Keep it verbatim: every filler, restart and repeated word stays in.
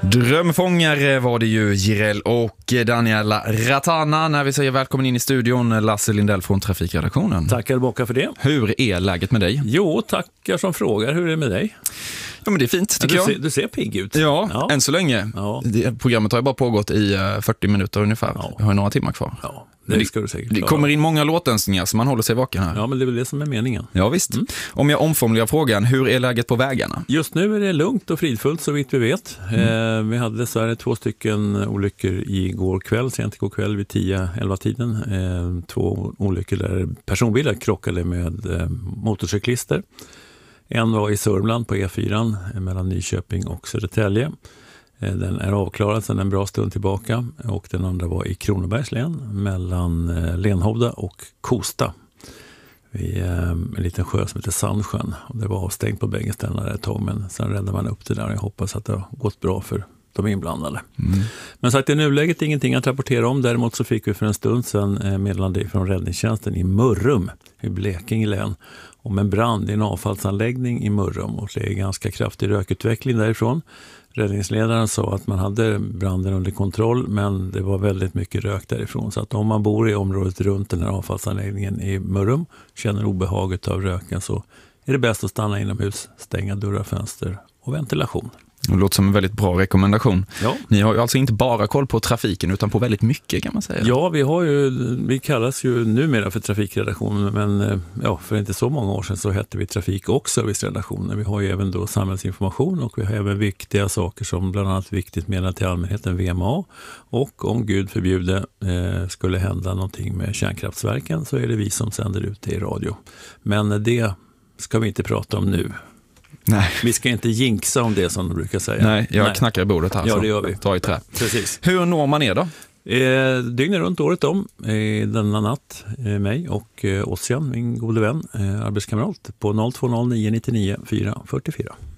Drömfångare var det ju, Jireel och Daniela Ratana. När vi säger välkommen in i studion, Lasse Lindell från Trafikredaktionen. Tackar bocka för det. Hur är läget med dig? Jo, tackar som frågar. Hur är det med dig? Ja, men det är fint, tycker du jag. Ser, du ser pigg ut. Ja, ja. än så länge. Ja. Det, programmet har ju bara pågått i fyrtio minuter ungefär. Ja. Jag har några timmar kvar. Ja, det, det ska du säkert klara. Det kommer in många låtönskningar så man håller sig vaken här. Ja, men det är väl det som är meningen. Ja, visst. Mm. Om jag omformulerar frågan, hur är läget på vägarna? Just nu är det lugnt och fridfullt så vitt vi vet. Mm. Eh, vi hade dessvärre två stycken olyckor igår kväll, sent igår kväll vid tio elva tiden. Eh, två olyckor där personbilar krockade med eh, motorcyklister. En var i Sörmland på E fyra mellan Nyköping och Södertälje. Den är avklarad sedan en bra stund tillbaka. Och den andra var i Kronobergs län mellan Lenhovda och Kosta. Vid en liten sjö som heter Sandsjön. Och det var avstängt på bägge ställena ett tag, men sen räddade man upp det där och jag hoppas att det har gått bra för de inblandade. Mm. Men sagt, i nuläget är ingenting att rapportera om. Däremot så fick vi för en stund sedan meddelande från räddningstjänsten i Mörrum i Blekinge län om en brand i en avfallsanläggning i Mörrum och det är ganska kraftig rökutveckling därifrån. Räddningsledaren sa att man hade branden under kontroll men det var väldigt mycket rök därifrån så att om man bor i området runt den här avfallsanläggningen i Mörrum känner obehaget av röken så är det bäst att stanna inomhus, stänga dörrar, fönster och ventilation. Det låter som en väldigt bra rekommendation. Ja. Ni har ju alltså inte bara koll på trafiken utan på väldigt mycket kan man säga. Ja, vi har ju, vi kallas ju numera för trafikredaktionen men ja, för inte så många år sedan så hette vi trafik- och serviceredaktionen. Vi har ju även då samhällsinformation och vi har även viktiga saker som bland annat viktigt meddelande till allmänheten V M A och om Gud förbjude eh, skulle hända någonting med kärnkraftverken så är det vi som sänder ut det i radio. Men det ska vi inte prata om nu. Nej. Vi ska inte jinxa om det som de brukar säga. Nej, jag Nej. knackar i bordet här. Ja, det gör vi. Ta i trä. Precis. Hur når man er då? Eh, dygnet runt året om, eh, denna natt, eh, mig och eh, Ossian, min gode vän, eh, arbetskamrat, på noll två noll nio nio nio fyra fyra fyra.